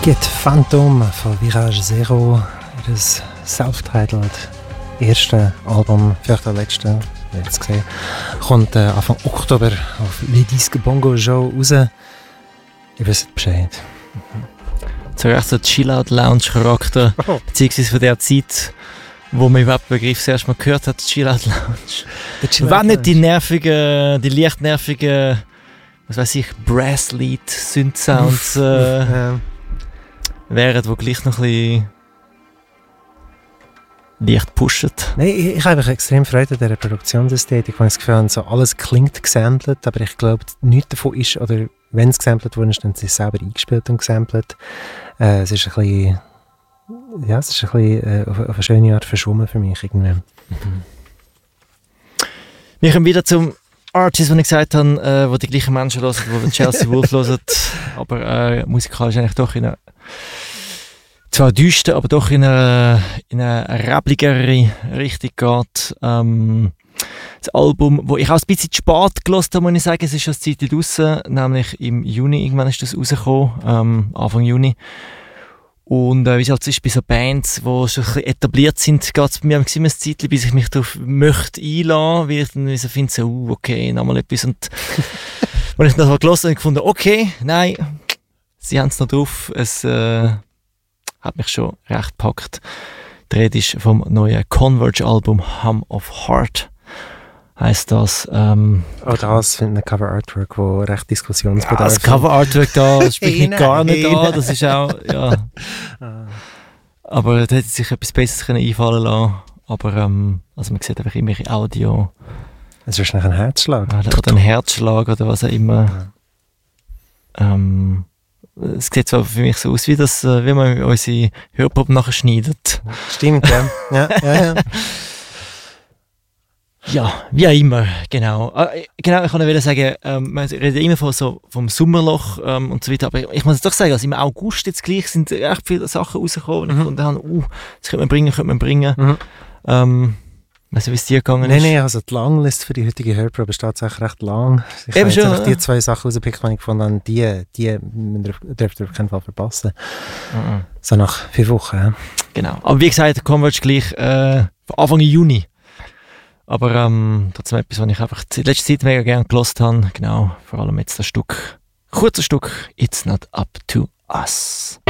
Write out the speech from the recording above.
Ticket Phantom von Virage Zero, das self-titled erste Album, vielleicht auch letzte, jetzt gesehen, kommt Anfang Oktober auf Le Disque Bongo Show raus. Ich weiß Bescheid. So echt so Chill-Out-Lounge-Charakter, beziehungsweise von der Zeit, wo man überhaupt den Begriff das erste Mal gehört hat, Chill-Out-Lounge. Wenn nicht die leicht nervigen, was weiß ich, Brass-Lead, Synth-Sounds wären, die gleich noch ein bisschen leicht pushen. Nein, ich habe einfach extrem Freude an dieser Produktionsästhetik, weil ich das Gefühl habe, so alles klingt gesampelt, aber ich glaube, nichts davon ist, oder wenn es gesampelt wurde, dann ist es selber eingespielt und gesampelt. Es ist ein bisschen, ja, es ist ein bisschen auf eine schöne Art verschwommen für mich irgendwie. Wir kommen wieder zum Artist, den ich gesagt habe, wo die gleichen Menschen hören, die Chelsea Wolf hören, aber musikalisch eigentlich doch in eine zwar düster, aber doch in eine rappligere Richtung geht. Das Album, das ich auch ein bisschen zu spät gehört habe, muss ich sagen, es ist schon eine Zeit draussen, nämlich im Juni, irgendwann ist das rausgekommen, Anfang Juni. Und wie es halt ist bei so Bands, die schon ein bisschen etabliert sind, geht es bei mir immer ein Zeitchen, bis ich mich darauf möchte einlassen, weil ich dann so finde, so, okay, nochmal etwas. Und als ich das mal gehört habe, habe ich gefunden, okay, nein, sie haben es noch drauf, es hat mich schon recht gepackt. Die Rede ist vom neuen Converge-Album Hum of Heart. Heisst das. Auch das finde ich ein Cover-Artwork, das recht diskussionsbedarf das Cover-Artwork da, das spricht mich gar nicht an. Das ist auch, ja. Aber da hätte sich etwas Besseres einfallen lassen. Aber also man sieht einfach immer Audio. Es ist ein Herzschlag. Oder ein Herzschlag oder was auch immer. Ja. Es sieht zwar für mich so aus, wie man unsere Hörproben nachher schneidet. Stimmt, ja. Ja. Ja, wie auch immer, genau. Genau, ich kann sagen, man redet immer vom Sommerloch und so weiter, aber ich muss jetzt doch sagen, also im August jetzt gleich sind echt viele Sachen rausgekommen und ich fand, das könnte man bringen. Weißt du, wie es dir gegangen ist? Nein, also die Langliste für die heutige Hörprobe ist tatsächlich recht lang. Ich habe jetzt die zwei Sachen rausgepickt, die ich gefunden habe, die dürft ihr auf keinen Fall verpassen. So nach 5 Wochen. Ja. Genau, aber wie gesagt, Converge gleich Anfang Juni. Aber trotzdem etwas, was ich einfach in letzter Zeit mega gerne gehört habe. Genau, vor allem jetzt das Stück, kurzes Stück, It's Not Up To Us.